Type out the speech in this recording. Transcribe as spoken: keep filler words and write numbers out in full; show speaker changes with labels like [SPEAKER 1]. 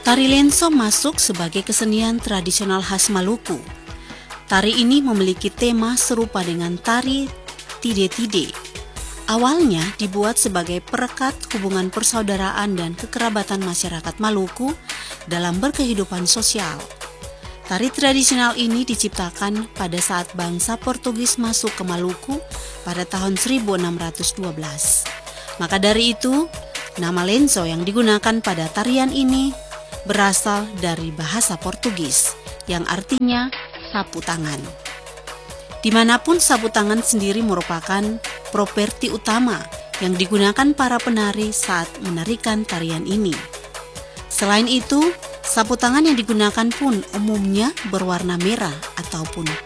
[SPEAKER 1] Tari lenso masuk sebagai kesenian tradisional khas Maluku. Tari ini memiliki tema serupa dengan tari tide-tide. Awalnya dibuat sebagai perekat hubungan persaudaraan dan kekerabatan masyarakat Maluku dalam berkehidupan sosial. Tari tradisional ini diciptakan pada saat bangsa Portugis masuk ke Maluku pada tahun seribu enam ratus dua belas. Maka dari itu, nama lenso yang digunakan pada tarian ini berasal dari bahasa Portugis yang artinya sapu tangan. Dimanapun sapu tangan sendiri merupakan properti utama yang digunakan para penari saat menarikan tarian ini. Selain itu, sapu tangan yang digunakan pun umumnya berwarna merah ataupun